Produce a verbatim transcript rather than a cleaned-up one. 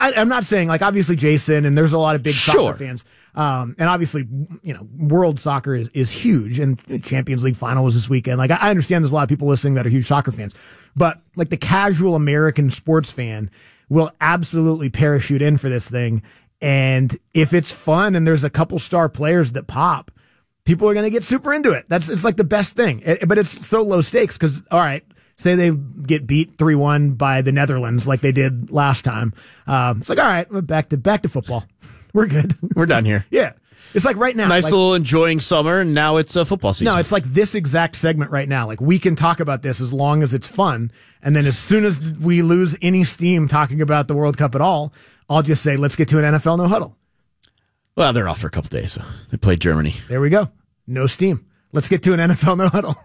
I, I'm not saying, like, obviously Jason, and there's a lot of big Sure. soccer fans. Um, and obviously, you know, world soccer is, is huge, and the Champions League final was this weekend. Like, I, I understand there's a lot of people listening that are huge soccer fans, but like the casual American sports fan will absolutely parachute in for this thing. And if it's fun and there's a couple star players that pop, people are going to get super into it. That's, it's like the best thing. It, but it's so low stakes because, all right, say they get beat three one by the Netherlands like they did last time. Um, it's like, all right, we're back to, back to football. We're good. We're done here. Yeah. It's like right now. Nice like, little enjoying summer, and now it's a uh, football season. No, it's like this exact segment right now. Like, we can talk about this as long as it's fun. And then as soon as we lose any steam talking about the World Cup at all, I'll just say, let's get to an N F L no huddle. Well, they're off for a couple days. So they played Germany. There we go. No steam. Let's get to an N F L no huddle.